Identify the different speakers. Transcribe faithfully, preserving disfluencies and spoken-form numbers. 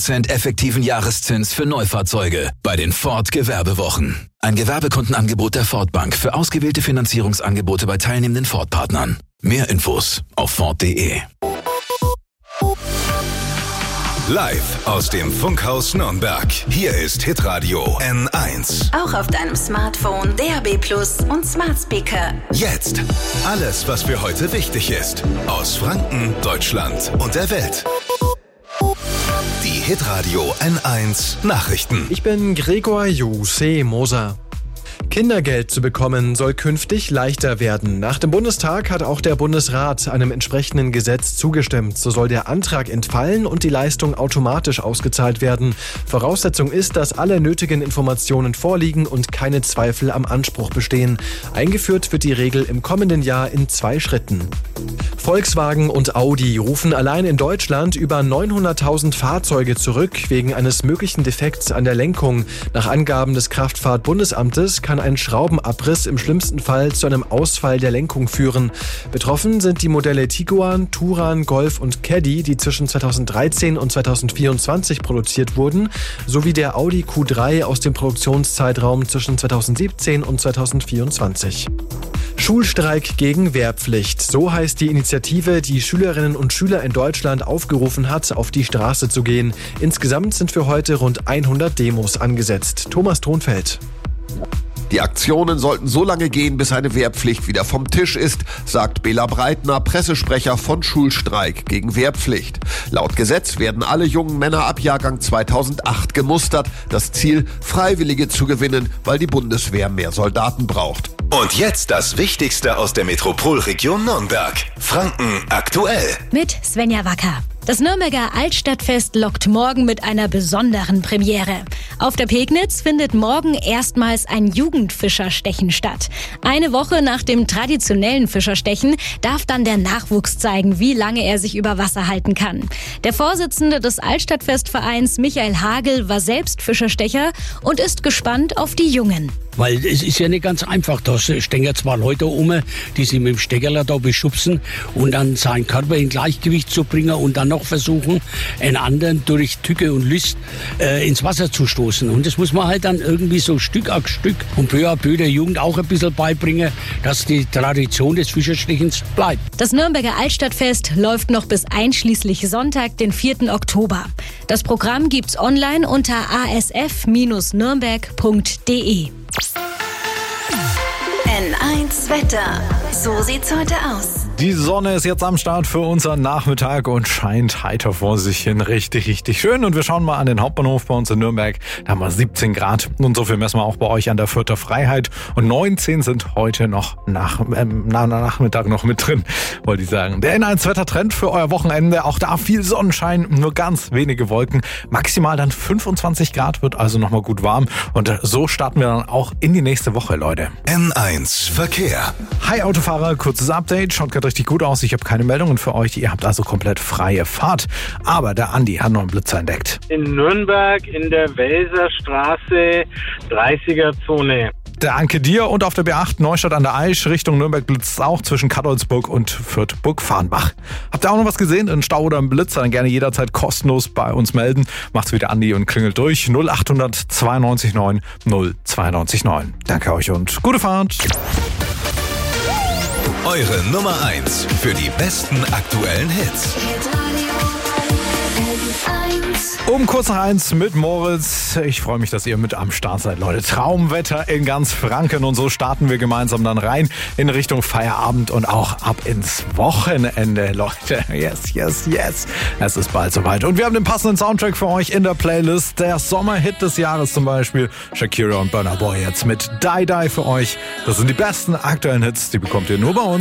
Speaker 1: Prozent effektiven Jahreszins für Neufahrzeuge bei den Ford Gewerbewochen. Ein Gewerbekundenangebot der Ford Bank für ausgewählte Finanzierungsangebote bei teilnehmenden Ford-Partnern. Mehr Infos auf Ford punkt de.
Speaker 2: Live aus dem Funkhaus Nürnberg. Hier ist Hitradio N eins.
Speaker 3: Auch auf deinem Smartphone, D A B Plus und Smart Speaker.
Speaker 2: Jetzt alles, was für heute wichtig ist. Aus Franken, Deutschland und der Welt. Die Hitradio N eins Nachrichten.
Speaker 4: Ich bin Gregor Juse Moser. Kindergeld zu bekommen soll künftig leichter werden. Nach dem Bundestag hat auch der Bundesrat einem entsprechenden Gesetz zugestimmt. So soll der Antrag entfallen und die Leistung automatisch ausgezahlt werden. Voraussetzung ist, dass alle nötigen Informationen vorliegen und keine Zweifel am Anspruch bestehen. Eingeführt wird die Regel im kommenden Jahr in zwei Schritten. Volkswagen und Audi rufen allein in Deutschland über neunhunderttausend Fahrzeuge zurück wegen eines möglichen Defekts an der Lenkung. Nach Angaben des Kraftfahrtbundesamtes kann ein Schraubenabriss im schlimmsten Fall zu einem Ausfall der Lenkung führen. Betroffen sind die Modelle Tiguan, Touran, Golf und Caddy, die zwischen zweitausenddreizehn und zweitausendvierundzwanzig produziert wurden, sowie der Audi Q drei aus dem Produktionszeitraum zwischen zweitausendsiebzehn und zweitausendvierundzwanzig. Schulstreik gegen Wehrpflicht. So heißt die Initiative, die Schülerinnen und Schüler in Deutschland aufgerufen hat, auf die Straße zu gehen. Insgesamt sind für heute rund hundert Demos angesetzt. Thomas Thronfeld.
Speaker 5: Die Aktionen sollten so lange gehen, bis eine Wehrpflicht wieder vom Tisch ist, sagt Bela Breitner, Pressesprecher von Schulstreik gegen Wehrpflicht. Laut Gesetz werden alle jungen Männer ab Jahrgang zweitausendacht gemustert. Das Ziel, Freiwillige zu gewinnen, weil die Bundeswehr mehr Soldaten braucht.
Speaker 2: Und jetzt das Wichtigste aus der Metropolregion Nürnberg. Franken aktuell.
Speaker 6: Mit Svenja Wacker. Das Nürnberger Altstadtfest lockt morgen mit einer besonderen Premiere. Auf der Pegnitz findet morgen erstmals ein Jugendfischerstechen statt. Eine Woche nach dem traditionellen Fischerstechen darf dann der Nachwuchs zeigen, wie lange er sich über Wasser halten kann. Der Vorsitzende des Altstadtfestvereins, Michael Hagel, war selbst Fischerstecher und ist gespannt auf die Jungen.
Speaker 7: Weil es ist ja nicht ganz einfach. Da stehen ja zwei Leute um, die sich mit dem Steckerler da beschubsen und dann seinen Körper in Gleichgewicht zu bringen und dann noch versuchen, einen anderen durch Tücke und List äh, ins Wasser zu stoßen. Und das muss man halt dann irgendwie so Stück auf Stück und peu à peu der Jugend auch ein bisschen beibringen, dass die Tradition des Fischerstechens bleibt.
Speaker 6: Das Nürnberger Altstadtfest läuft noch bis einschließlich Sonntag, den vierten Oktober. Das Programm gibt's online unter a s f Bindestrich nürnberg punkt de.
Speaker 3: N eins Wetter. So sieht's heute aus.
Speaker 8: Die Sonne ist jetzt am Start für unseren Nachmittag und scheint heiter vor sich hin. Richtig, richtig schön. Und wir schauen mal an den Hauptbahnhof bei uns in Nürnberg. Da haben wir siebzehn Grad. Und so viel messen wir auch bei euch an der Fürther Freiheit. Und neunzehn sind heute noch nach, ähm, nach Nachmittag noch mit drin, wollte ich sagen. Der N eins Wettertrend für euer Wochenende. Auch da viel Sonnenschein, nur ganz wenige Wolken. Maximal dann fünfundzwanzig Grad, wird also nochmal gut warm. Und so starten wir dann auch in die nächste Woche, Leute.
Speaker 2: N eins Verkehr.
Speaker 8: Hi Autofahrer, kurzes Update. Schaut gerade richtig gut aus. Ich habe keine Meldungen für euch. Ihr habt also komplett freie Fahrt. Aber der Andi hat noch einen Blitzer entdeckt.
Speaker 9: In Nürnberg in der Welserstraße, dreißiger-Zone.
Speaker 8: Danke dir. Und auf der B acht Neustadt an der Aisch Richtung Nürnberg blitzt auch zwischen Kadolsburg und Fürth-Burg-Farnbach. Habt ihr auch noch was gesehen? Einen Stau oder einen Blitzer? Dann gerne jederzeit kostenlos bei uns melden. Macht's wieder Andi und klingelt durch. null achthundert zweiundneunzig neun null zweiundneunzig neun. Danke euch und gute Fahrt.
Speaker 2: Eure Nummer eins für die besten aktuellen Hits.
Speaker 8: Um kurz nach eins mit Moritz. Ich freue mich, dass ihr mit am Start seid, Leute. Traumwetter in ganz Franken und so starten wir gemeinsam dann rein in Richtung Feierabend und auch ab ins Wochenende, Leute. Yes, yes, yes. Es ist bald soweit. Und wir haben den passenden Soundtrack für euch in der Playlist. Der Sommerhit des Jahres zum Beispiel. Shakira und Burna Boy jetzt mit Die Die für euch. Das sind die besten aktuellen Hits, die bekommt ihr nur bei uns.